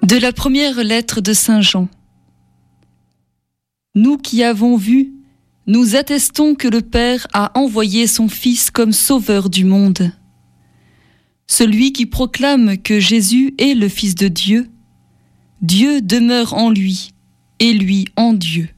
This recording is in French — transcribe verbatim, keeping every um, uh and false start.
De la première lettre de Saint Jean. Nous qui avons vu, nous attestons que le Père a envoyé son Fils comme sauveur du monde. Celui qui proclame que Jésus est le Fils de Dieu, Dieu demeure en lui et lui en Dieu.